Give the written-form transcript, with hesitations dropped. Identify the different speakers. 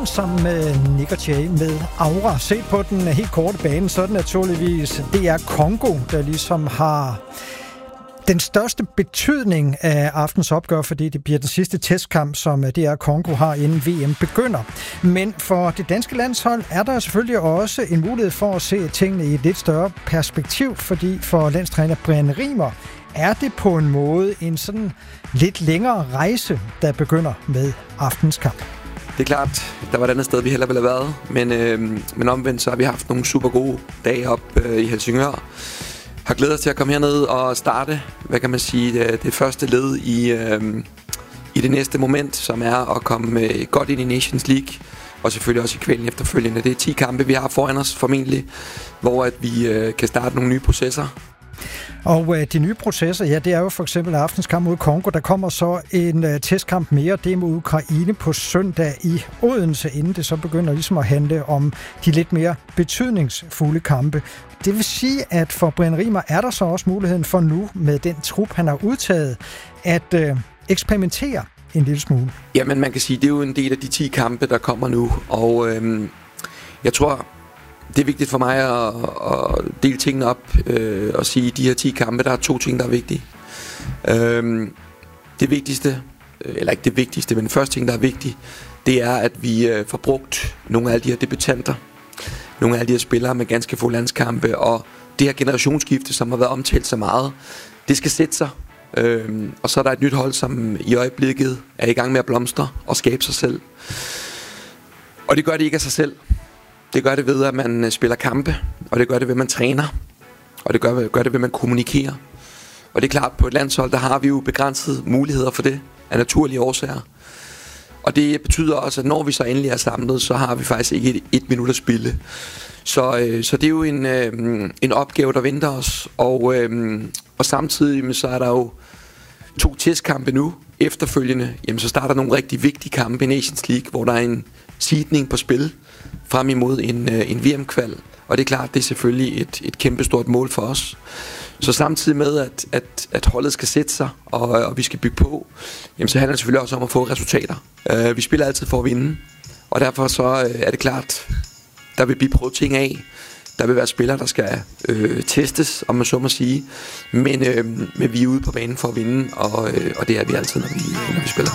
Speaker 1: aften sammen med Nick og Jay med Aura. Se på den helt korte bane, så er det naturligvis DR Congo, der ligesom har den største betydning af aftens opgør, fordi det bliver den sidste testkamp, som DR Congo har, inden VM begynder. Men for det danske landshold er der selvfølgelig også en mulighed for at se tingene i et lidt større perspektiv, fordi for landstræner Brian Rimer er det på en måde en sådan lidt længere rejse, der begynder med aftens kamp.
Speaker 2: Det er klart, der var et andet sted, vi hellere ville have været, men omvendt så har vi haft nogle super gode dage op i Helsingør. Har glædet os til at komme herned og starte, hvad kan man sige, det første led i det næste moment, som er at komme godt ind i Nations League, og selvfølgelig også i kvælden efterfølgende. Det er 10 kampe, vi har foran os formentlig, hvor at vi kan starte nogle nye processer.
Speaker 1: Og de nye processer, ja, det er jo for eksempel aftens kamp mod Kongo. Der kommer så en testkamp mere, det er mod Ukraine på søndag i Odense, inden det så begynder ligesom at handle om de lidt mere betydningsfulde kampe. Det vil sige, at for Brian Rimer er der så også muligheden for nu, med den trup, han har udtaget, at eksperimentere en lille smule.
Speaker 2: Jamen, man kan sige, det er jo en del af de 10 kampe, der kommer nu, og jeg tror, det er vigtigt for mig at dele tingene op og sige, at de her 10 kampe, der er 2 ting, der er vigtige. Det vigtigste, eller ikke det vigtigste, men den første ting, der er vigtig, det er, at vi får brugt nogle af alle de her debutanter, nogle af alle de her spillere med ganske få landskampe, og det her generationsskifte, som har været omtalt så meget, det skal sætte sig. Og så er der et nyt hold, som i øjeblikket er i gang med at blomstre og skabe sig selv. Og det gør det ikke af sig selv. Det gør det ved, at man spiller kampe, og det gør det ved, at man træner, og det gør det ved, at man kommunikerer. Og det er klart, på et landshold, der har vi jo begrænsede muligheder for det, af naturlige årsager. Og det betyder også, at når vi så endelig er samlet, så har vi faktisk ikke et minut at spille. Så det er jo en opgave, der venter os, og samtidig så er der jo 2 testkampe nu. Efterfølgende, jamen, så starter nogle rigtig vigtige kampe i Nations League, hvor der er en seedning på spil frem imod en VM-kval. Og det er klart, det er selvfølgelig et kæmpestort mål for os. Så samtidig med, at holdet skal sætte sig, og vi skal bygge på, jamen, så handler det selvfølgelig også om at få resultater. Vi spiller altid for at vinde, og derfor så er det klart, der vil blive prøvet ting af. Der vil være spillere, der skal testes, om man så må sige. Men vi er ude på banen for at vinde, og det er vi altid, når vi spiller.